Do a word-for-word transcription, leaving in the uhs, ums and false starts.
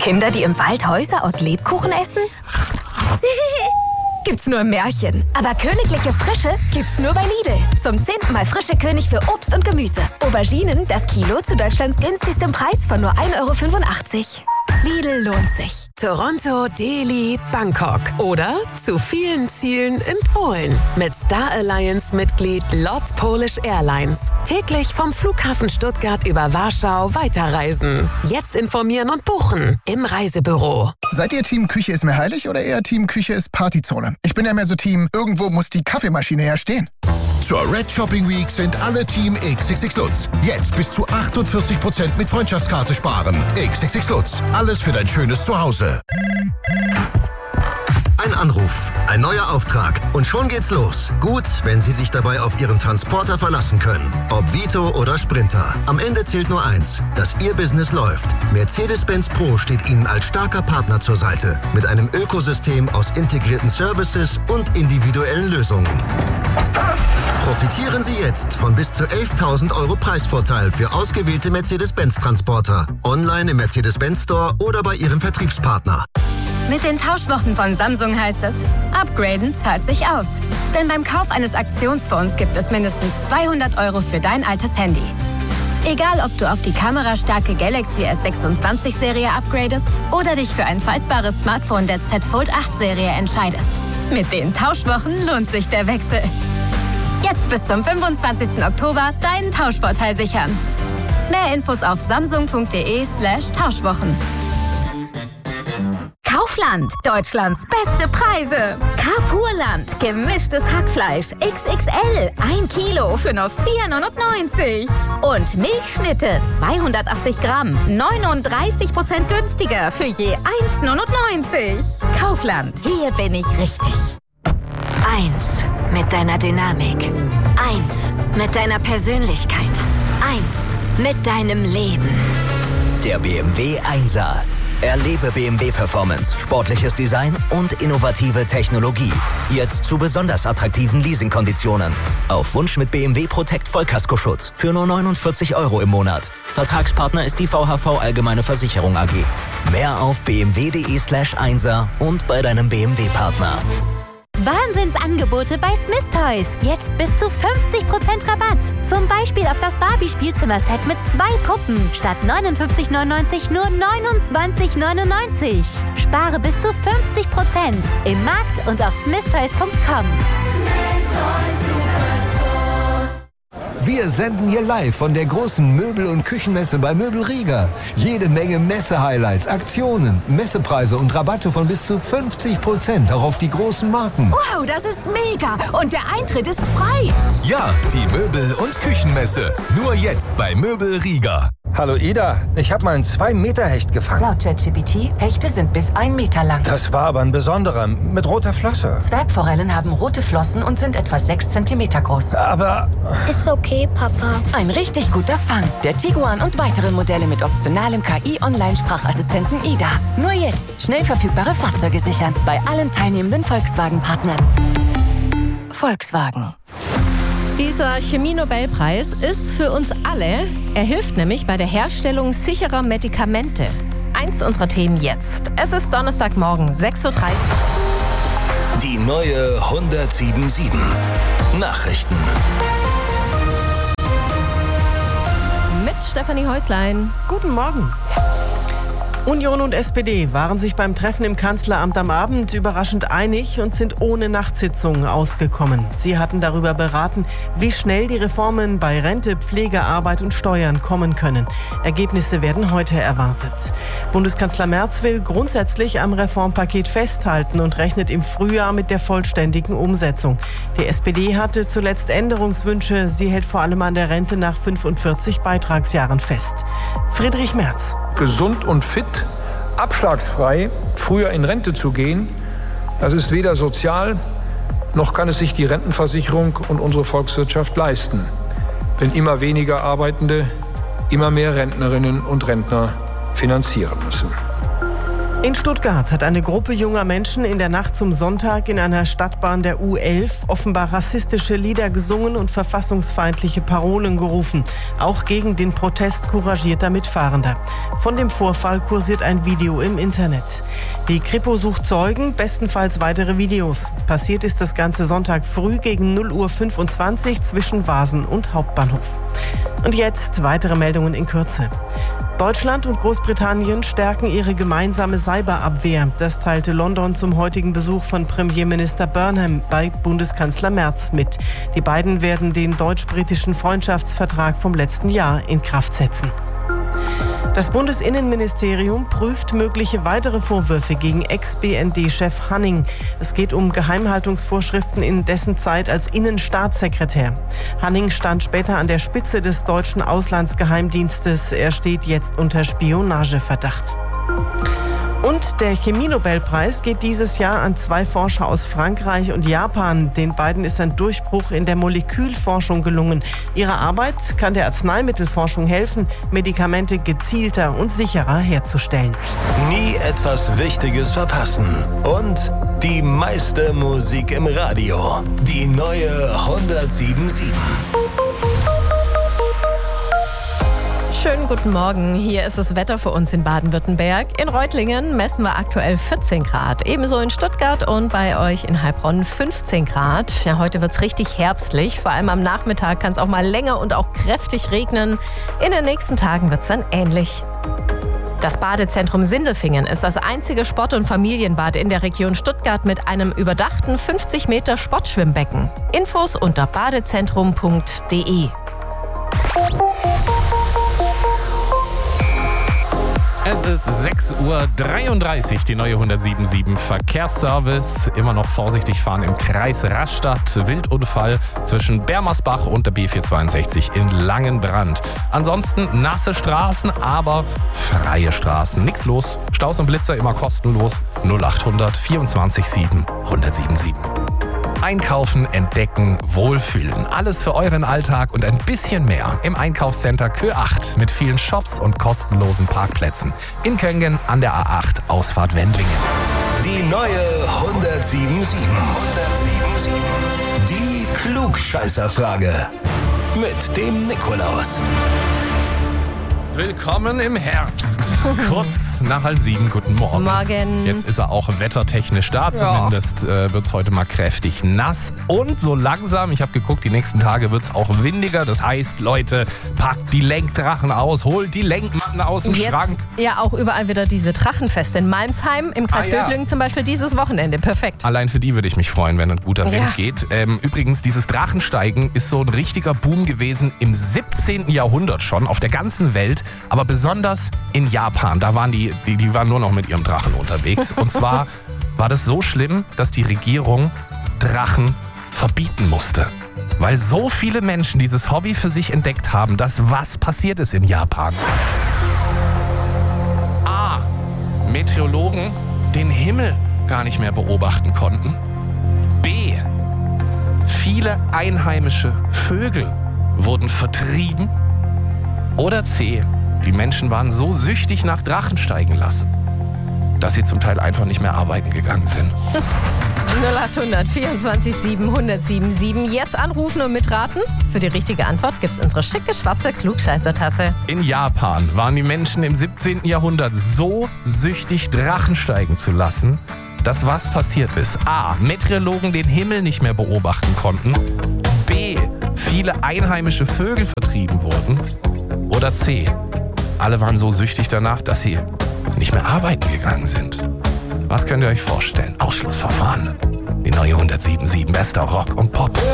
Kinder, die im Wald Häuser aus Lebkuchen essen? Gibt's nur im Märchen. Aber königliche Frische gibt's nur bei Lidl. Zum zehnten Mal frische König für Obst und Gemüse. Auberginen, das Kilo zu Deutschlands günstigstem Preis von nur ein Euro fünfundachtzig. Lidl lohnt sich. Toronto, Delhi, Bangkok oder zu vielen Zielen in Polen. Mit Star Alliance-Mitglied L O T Polish Airlines. Täglich vom Flughafen Stuttgart über Warschau weiterreisen. Jetzt informieren und buchen im Reisebüro. Seid ihr Team Küche ist mir heilig oder eher Team Küche ist Partyzone? Ich bin ja mehr so Team, irgendwo muss die Kaffeemaschine ja stehen. Zur Red Shopping Week sind alle Team X X X Lutz. Jetzt bis zu achtundvierzig Prozent mit Freundschaftskarte sparen. X X X Lutz. Alles für dein schönes Zuhause. Ein Anruf, ein neuer Auftrag und schon geht's los. Gut, wenn Sie sich dabei auf Ihren Transporter verlassen können. Ob Vito oder Sprinter. Am Ende zählt nur eins, dass Ihr Business läuft. Mercedes-Benz Pro steht Ihnen als starker Partner zur Seite. Mit einem Ökosystem aus integrierten Services und individuellen Lösungen. Profitieren Sie jetzt von bis zu elftausend Euro Preisvorteil für ausgewählte Mercedes-Benz-Transporter. Online im Mercedes-Benz Store oder bei Ihrem Vertriebspartner. Mit den Tauschwochen von Samsung heißt es, upgraden zahlt sich aus. Denn beim Kauf eines Aktionsphones gibt es mindestens zweihundert Euro für dein altes Handy. Egal, ob du auf die kamerastarke Galaxy S sechsundzwanzig Serie upgradest oder dich für ein faltbares Smartphone der Z Fold acht Serie entscheidest. Mit den Tauschwochen lohnt sich der Wechsel. Jetzt bis zum fünfundzwanzigsten Oktober deinen Tauschvorteil sichern. Mehr Infos auf samsung.de slash Tauschwochen. Kaufland, Deutschlands beste Preise. Carpurland, gemischtes Hackfleisch X X L, ein Kilo für nur vier neunundneunzig. Und Milchschnitte, zweihundertachtzig Gramm, neununddreißig Prozent günstiger für je eins neunundneunzig. Kaufland, hier bin ich richtig. Eins mit deiner Dynamik. Eins mit deiner Persönlichkeit. Eins mit deinem Leben. Der B M W Einser. Erlebe B M W Performance, sportliches Design und innovative Technologie. Jetzt zu besonders attraktiven Leasingkonditionen. Auf Wunsch mit B M W Protect Vollkaskoschutz für nur neunundvierzig Euro im Monat. Vertragspartner ist die V H V Allgemeine Versicherung A G. Mehr auf bmw.de slash einser und bei deinem B M W-Partner. Wahnsinnsangebote bei Smith Toys. Jetzt bis zu fünfzig Prozent Rabatt. Zum Beispiel auf das Barbie-Spielzimmer-Set mit zwei Puppen. Statt neunundfünfzig neunundneunzig nur neunundzwanzig neunundneunzig. Spare bis zu fünfzig Prozent. Im Markt und auf smith toys punkt com. Wir senden hier live von der großen Möbel- und Küchenmesse bei Möbel Rieger. Jede Menge Messe-Highlights, Aktionen, Messepreise und Rabatte von bis zu fünfzig Prozent, auch auf die großen Marken. Wow, das ist mega! Und der Eintritt ist frei! Ja, die Möbel- und Küchenmesse. Nur jetzt bei Möbel Rieger. Hallo Ida, ich habe mal einen zwei Meter Hecht gefangen. Laut ChatGPT, Hechte sind bis ein Meter lang. Das war aber ein besonderer, mit roter Flosse. Zwergforellen haben rote Flossen und sind etwa sechs Zentimeter groß. Aber... Ist okay, Papa. Ein richtig guter Fang. Der Tiguan und weitere Modelle mit optionalem K I-Online-Sprachassistenten Ida. Nur jetzt schnell verfügbare Fahrzeuge sichern. Bei allen teilnehmenden Volkswagen-Partnern. Volkswagen. Dieser Chemie-Nobelpreis ist für uns alle. Er hilft nämlich bei der Herstellung sicherer Medikamente. Eins unserer Themen jetzt. Es ist Donnerstagmorgen, sechs Uhr dreißig. Die neue hundertsieben sieben. Nachrichten. Mit Stefanie Häuslein. Guten Morgen. Union und S P D waren sich beim Treffen im Kanzleramt am Abend überraschend einig und sind ohne Nachtsitzung ausgekommen. Sie hatten darüber beraten, wie schnell die Reformen bei Rente, Pflege, Arbeit und Steuern kommen können. Ergebnisse werden heute erwartet. Bundeskanzler Merz will grundsätzlich am Reformpaket festhalten und rechnet im Frühjahr mit der vollständigen Umsetzung. Die S P D hatte zuletzt Änderungswünsche. Sie hält vor allem an der Rente nach fünfundvierzig Beitragsjahren fest. Friedrich Merz. Gesund und fit, abschlagsfrei, früher in Rente zu gehen, das ist weder sozial, noch kann es sich die Rentenversicherung und unsere Volkswirtschaft leisten. Wenn immer weniger Arbeitende immer mehr Rentnerinnen und Rentner finanzieren müssen. In Stuttgart hat eine Gruppe junger Menschen in der Nacht zum Sonntag in einer Stadtbahn der U elf offenbar rassistische Lieder gesungen und verfassungsfeindliche Parolen gerufen. Auch gegen den Protest couragierter Mitfahrender. Von dem Vorfall kursiert ein Video im Internet. Die Kripo sucht Zeugen, bestenfalls weitere Videos. Passiert ist das Ganze Sonntag früh gegen null Uhr fünfundzwanzig zwischen Vasen und Hauptbahnhof. Und jetzt weitere Meldungen in Kürze. Deutschland und Großbritannien stärken ihre gemeinsame Cyberabwehr. Das teilte London zum heutigen Besuch von Premierminister Burnham bei Bundeskanzler Merz mit. Die beiden werden den deutsch-britischen Freundschaftsvertrag vom letzten Jahr in Kraft setzen. Das Bundesinnenministerium prüft mögliche weitere Vorwürfe gegen Ex-B N D-Chef Hanning. Es geht um Geheimhaltungsvorschriften in dessen Zeit als Innenstaatssekretär. Hanning stand später an der Spitze des deutschen Auslandsgeheimdienstes. Er steht jetzt unter Spionageverdacht. Und der Chemie-Nobelpreis geht dieses Jahr an zwei Forscher aus Frankreich und Japan. Den beiden ist ein Durchbruch in der Molekülforschung gelungen. Ihre Arbeit kann der Arzneimittelforschung helfen, Medikamente gezielter und sicherer herzustellen. Nie etwas Wichtiges verpassen. Und die meiste Musik im Radio. Die neue hundertsieben Komma sieben. Schönen guten Morgen. Hier ist das Wetter für uns in Baden-Württemberg. In Reutlingen messen wir aktuell vierzehn Grad. Ebenso in Stuttgart und bei euch in Heilbronn fünfzehn Grad. Ja, heute wird es richtig herbstlich. Vor allem am Nachmittag kann es auch mal länger und auch kräftig regnen. In den nächsten Tagen wird es dann ähnlich. Das Badezentrum Sindelfingen ist das einzige Sport- und Familienbad in der Region Stuttgart mit einem überdachten fünfzig Meter Sportschwimmbecken. Infos unter badezentrum punkt de. Es ist sechs Uhr dreiunddreißig, die neue hundertsieben Komma sieben Verkehrsservice. Immer noch vorsichtig fahren im Kreis Rastatt. Wildunfall zwischen Bermersbach und der B vierhundertzweiundsechzig in Langenbrand. Ansonsten nasse Straßen, aber freie Straßen. Nix los. Staus und Blitzer immer kostenlos. null achthundert vierundzwanzig sieben hundertsieben Komma sieben. Einkaufen, entdecken, wohlfühlen. Alles für euren Alltag und ein bisschen mehr im Einkaufscenter Kö acht mit vielen Shops und kostenlosen Parkplätzen. In Köngen an der A acht, Ausfahrt Wendlingen. Die neue hundertsieben Komma sieben. hundertsieben Komma sieben. Die Klugscheißerfrage mit dem Nikolaus. Willkommen im Herbst. Kurz nach halb sieben, guten Morgen. Morgen. Jetzt ist er auch wettertechnisch da. Zumindest äh, wird es heute mal kräftig nass. Und so langsam, ich habe geguckt, die nächsten Tage wird es auch windiger. Das heißt, Leute, packt die Lenkdrachen aus, holt die Lenkmatten aus dem Jetzt Schrank. Ja, auch überall wieder diese Drachenfeste. In Malmsheim, im Kreis Ah, ja. Böblingen zum Beispiel dieses Wochenende. Perfekt. Allein für die würde ich mich freuen, wenn ein guter Ja. Wind geht. Ähm, übrigens, dieses Drachensteigen ist so ein richtiger Boom gewesen im siebzehnten Jahrhundert schon, auf der ganzen Welt. Aber besonders in Japan, da waren die, die, die waren nur noch mit ihrem Drachen unterwegs. Und zwar war das so schlimm, dass die Regierung Drachen verbieten musste. Weil so viele Menschen dieses Hobby für sich entdeckt haben, dass was passiert ist in Japan. A. Meteorologen den Himmel gar nicht mehr beobachten konnten. B. Viele einheimische Vögel wurden vertrieben. Oder C. Die Menschen waren so süchtig nach Drachen steigen lassen, dass sie zum Teil einfach nicht mehr arbeiten gegangen sind. null achthundert vierundzwanzig sieben hundertsieben sieben. Jetzt anrufen und mitraten. Für die richtige Antwort gibt's unsere schicke schwarze Klugscheißertasse. In Japan waren die Menschen im siebzehnten Jahrhundert so süchtig, Drachen steigen zu lassen, dass was passiert ist. A. Meteorologen den Himmel nicht mehr beobachten konnten. B. Viele einheimische Vögel vertrieben wurden. Oder C. Alle waren so süchtig danach, dass sie nicht mehr arbeiten gegangen sind. Was könnt ihr euch vorstellen? Ausschlussverfahren. Die neue hundertsieben Komma sieben, bester Rock und Pop.